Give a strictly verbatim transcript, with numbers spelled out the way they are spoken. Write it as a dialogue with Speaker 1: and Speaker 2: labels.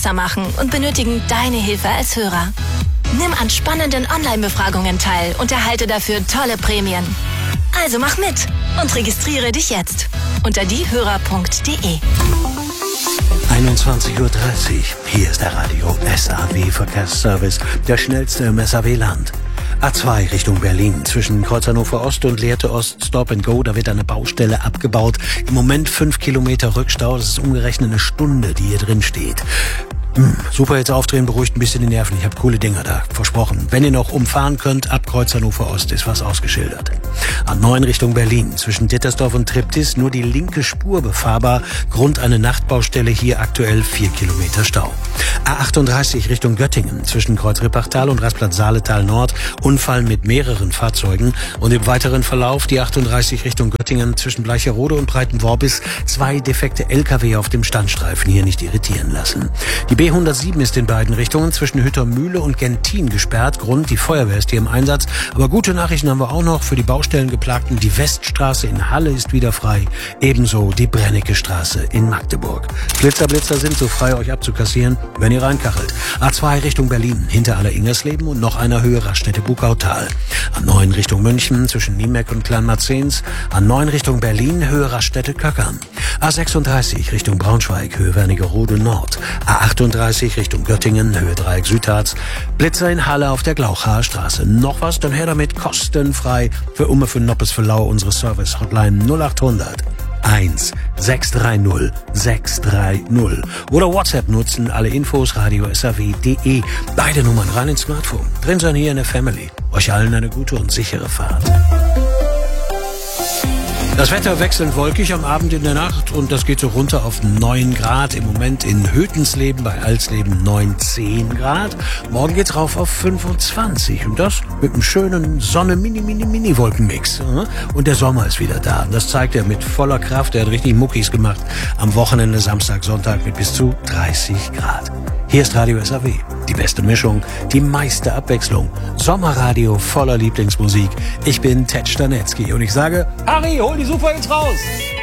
Speaker 1: machen und benötigen deine Hilfe als Hörer. Nimm an spannenden Online-Befragungen teil und erhalte dafür tolle Prämien. Also mach mit und registriere dich jetzt unter diehörer punkt de.
Speaker 2: einundzwanzig Uhr dreißig. Hier ist der Radio S A W Verkehrsservice, der schnellste im S A W-Land. A zwei Richtung Berlin, zwischen Kreuz Hannover Ost und Lehrte Ost, Stop and Go, da wird eine Baustelle abgebaut. Im Moment fünf Kilometer Rückstau, das ist umgerechnet eine Stunde, die hier drin steht. Hm, super, jetzt aufdrehen, beruhigt ein bisschen die Nerven. Ich habe coole Dinger da, versprochen. Wenn ihr noch umfahren könnt, ab Kreuz Hannover Ost ist was ausgeschildert. A neun Richtung Berlin, zwischen Dittersdorf und Triptis nur die linke Spur befahrbar. Grund eine Nachtbaustelle, hier aktuell vier Kilometer Stau. A achtunddreißig Richtung Göttingen, zwischen Kreuz Rippachtal und Rastplatz Saaletal Nord. Unfall mit mehreren Fahrzeugen. Und im weiteren Verlauf die achtunddreißig Richtung Göttingen, zwischen Bleicherode und Breitenworbis. Zwei defekte L K W auf dem Standstreifen, hier nicht irritieren lassen. Die B hundertsieben ist in beiden Richtungen zwischen Hüttermühle und Gentin gesperrt. Grund, die Feuerwehr ist hier im Einsatz. Aber gute Nachrichten haben wir auch noch für die Baustellengeplagten. Die Weststraße in Halle ist wieder frei. Ebenso die Brennecke Straße in Magdeburg. Blitzer, Blitzer sind so frei, euch abzukassieren, wenn ihr reinkachelt. A zwei Richtung Berlin, hinter Aller-Ingersleben und noch einer Höhe Raststätte Bukautal. A neun Richtung München, zwischen Niemeck und Kleinmarzens. A neun Richtung Berlin, Höhe Raststätte Köckern. A sechsunddreißig Richtung Braunschweig, Höhe Wernigerode Nord. A achtunddreißig Richtung Göttingen, Höhe Dreieck Südharz. Blitzer in Halle auf der Glauchaer Straße. Noch was? Dann her damit, kostenfrei. Für Umme, für Noppes, für Lau, unsere Service-Hotline null achthundert eins sechs drei null sechs drei null. Oder WhatsApp nutzen, alle Infos radio s a w punkt de. Beide Nummern rein ins Smartphone. Drin sein hier in der Family. Euch allen eine gute und sichere Fahrt. Das Wetter wechselnd wolkig am Abend in der Nacht und das geht so runter auf neun Grad. Im Moment in Hötensleben bei Alsleben neun, zehn Grad. Morgen geht's rauf auf fünfundzwanzig und das mit einem schönen Sonne-Mini-Mini-Mini-Wolkenmix. Und der Sommer ist wieder da. Das zeigt er mit voller Kraft. Er hat richtig Muckis gemacht. Am Wochenende Samstag, Sonntag mit bis zu dreißig Grad. Hier ist Radio S A W. Die beste Mischung, die meiste Abwechslung. Sommerradio voller Lieblingsmusik. Ich bin Ted Stanetzky und ich sage, Harry, hol die Super jetzt raus!